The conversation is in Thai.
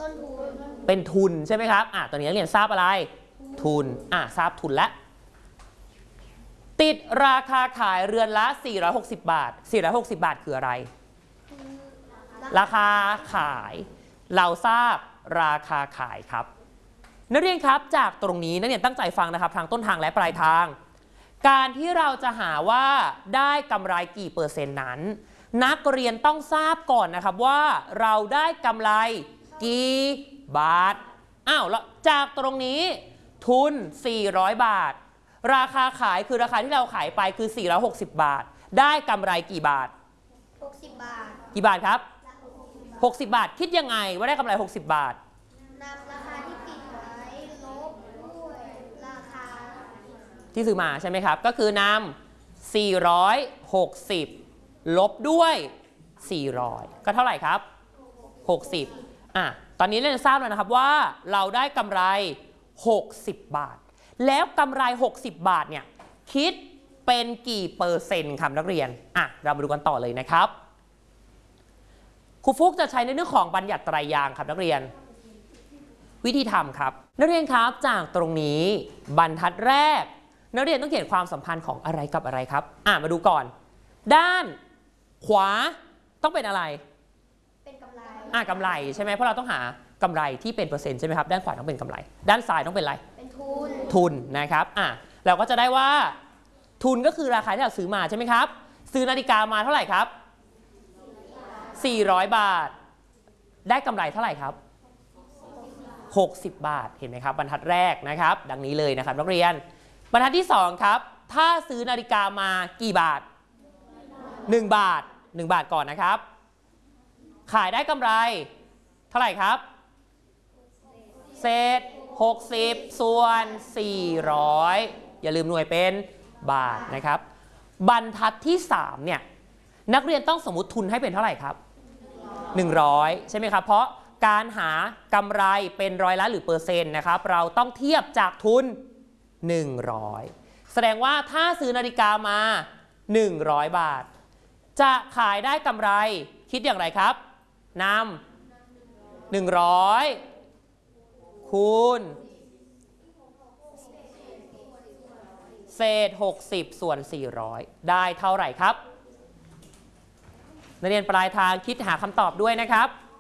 ต้นทุนเป็นทุนใช่ไหมครับตอนนี้นักเรียนทราบอะไรทุนทราบทุนแล้วติดราคาขายเรือนละ460 บาท460 บาทคืออะไรราคาขายเราทราบราคาขายครับนักเรียนครับจากตรงนี้นักเรียนตั้งใจฟังนะครับทางต้นทางและปลายทางการที่เราจะหาว่าได้กำไรกี่เปอร์เซ็นต์นั้นนักเรียนต้องทราบก่อนนะครับว่าเราได้กำไรกี่บาทแล้วจากตรงนี้ทุน400 บาทราคาขายคือราคาที่เราขายไปคือ460 บาทได้กำไรกี่บาท 60 บาทกี่บาทครับ60 บาทคิดยังไงว่าได้กำไร60 บาทนำราคาที่ติดไว้ลบด้วยราคาที่ซื้อมาใช่ไหมครับก็คือนำ460ลบด้วย400ก็เท่าไหร่ครับ60ตอนนี้เราจะทราบแล้วนะครับว่าเราได้กำไร60 บาทแล้วกำไร60 บาทเนี่ยคิดเป็นกี่เปอร์เซ็นต์ครับนักเรียนเรามาดูกันต่อเลยนะครับครูฟุกจะใช้ในเรื่องของบัญญัติไตรยางค์ครับนักเรียนวิธีทำครับนักเรียนครับจากตรงนี้บรรทัดแรกนักเรียนต้องเขียนความสัมพันธ์ของอะไรกับอะไรครับมาดูก่อนด้านขวาต้องเป็นอะไรเป็นกำไรกำไรใช่ไหมเพราะเราต้องหากำไรที่เป็นเปอร์เซ็นต์ใช่ไหมครับด้านขวาต้องเป็นกำไรด้านซ้ายต้องเป็นอะไรเป็นทุนนะครับเราก็จะได้ว่าทุนก็คือราคาที่เราซื้อมาใช่ไหมครับซื้อนาฬิกามาเท่าไหร่ครับ400 บาทได้กำไรเท่าไหร่ครับ60 บาทเห็นไหมครับบรรทัดแรกนะครับดังนี้เลยนะครับนักเรียนบรรทัดที่2ครับถ้าซื้อนาฬิกามากี่บาท1 บาท1 บาทก่อนนะครับขายได้กำไรเท่าไหร่ครับเศษ60ส่วน400อย่าลืมหน่วยเป็นบาทนะครับบรรทัดที่3เนี่ยนักเรียนต้องสมมุติทุนให้เป็นเท่าไหร่ครับ100ใช่ไหมครับเพราะการหากำไรเป็นร้อยละหรือเปอร์เซ็นต์นะครับเราต้องเทียบจากทุน100แสดงว่าถ้าซื้อนาฬิกามา100 บาทจะขายได้กำไรคิดอย่างไรครับนำ100คูณเศษ60ส่วน400ได้เท่าไหร่ครับนักเรียนปลายทางคิดหาคำตอบด้วยนะครับ